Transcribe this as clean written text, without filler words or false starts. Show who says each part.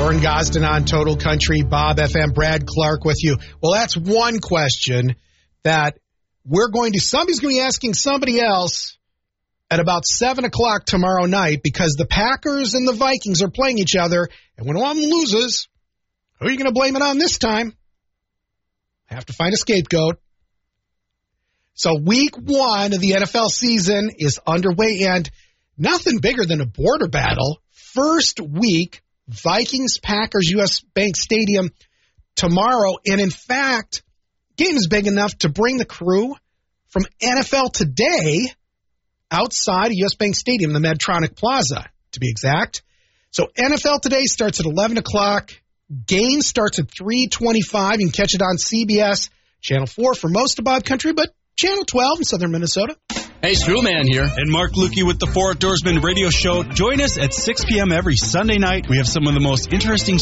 Speaker 1: Vern Gosden on Total Country, Bob FM, Brad Clark with you. Well, that's one question that somebody's going to be asking somebody else at about 7 o'clock tomorrow night, because the Packers and the Vikings are playing each other, and when one loses, who are you going to blame it on this time? Have to find a scapegoat. So week 1 of the NFL season is underway, and nothing bigger than a border battle. First week, Vikings-Packers, U.S. Bank Stadium tomorrow. And in fact, game is big enough to bring the crew from NFL Today outside of U.S. Bank Stadium, the Medtronic Plaza, to be exact. So NFL Today starts at 11 o'clock. Game starts at 3:25. You can catch it on CBS, Channel 4 for most of Bob Country, but Channel 12 in southern Minnesota.
Speaker 2: Hey, Screwman here.
Speaker 3: And Mark Lukey with the Four Outdoorsmen radio show. Join us at 6 p.m. every Sunday night. We have some of the most interesting